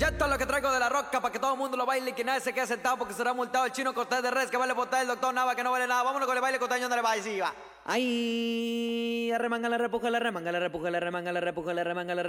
Ya esto es lo que traigo de la roca para que todo el mundo lo baile y que nadie se quede sentado porque será multado el chino Cortés de Res que vale botar el doctor Nava que no vale nada. Vámonos con el baile costeño de la va y sí, va. Ay, arremángale, repújale, remanga, repújale, remanga, repújale, remanga,